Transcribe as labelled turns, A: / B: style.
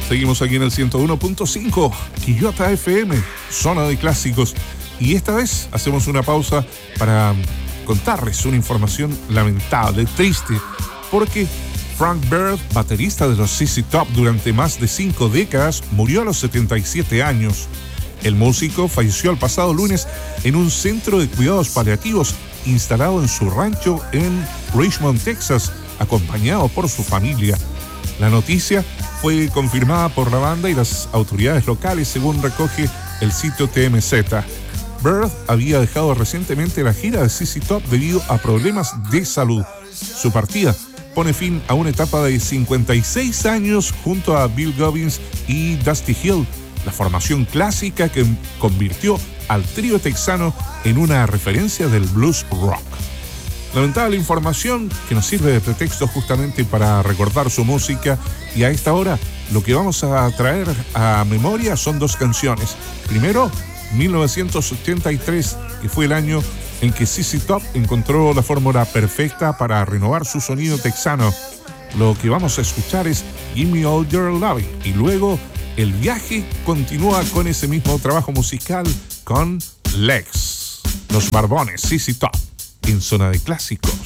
A: Seguimos aquí en el 101.5, Quillota FM, zona de clásicos. Y esta vez hacemos una pausa para contarles una información lamentable, triste, porque Frank Bird, baterista de los ZZ Top durante más de 5 décadas, murió a los 77 años. El músico falleció el pasado lunes en un centro de cuidados paliativos instalado en su rancho en Richmond, Texas, acompañado por su familia. La noticia fue confirmada por la banda y las autoridades locales, según recoge el sitio TMZ. Bird había dejado recientemente la gira de ZZ Top debido a problemas de salud. Su partida pone fin a una etapa de 56 años junto a Bill Goggins y Dusty Hill, la formación clásica que convirtió al trío texano en una referencia del blues rock. Lamentable información que nos sirve de pretexto justamente para recordar su música, y a esta hora lo que vamos a traer a memoria son 2 canciones. Primero, 1983, que fue el año en que ZZ Top encontró la fórmula perfecta para renovar su sonido texano. Lo que vamos a escuchar es Give Me All Your Loving, y luego el viaje continúa con ese mismo trabajo musical con Legs. Los Barbones, ZZ Top, en zona de clásicos.